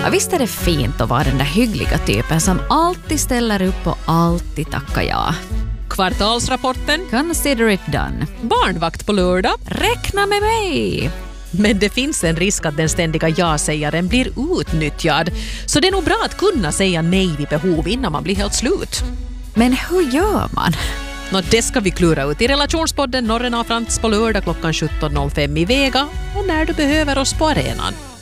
Ja visst är det fint att vara den där hyggliga typen som alltid ställer upp och alltid tackar ja. Kvartalsrapporten. Consider it done. Barnvakt på lördag. Räkna med mig! Men det finns en risk att den ständiga ja-sägaren blir utnyttjad. Så det är nog bra att kunna säga nej vid behov innan man blir helt slut. Men hur gör man? Det ska vi klura ut i relationspodden Norrena och Frans på lördag klockan 17.05 i Vega och när du behöver oss på arenan.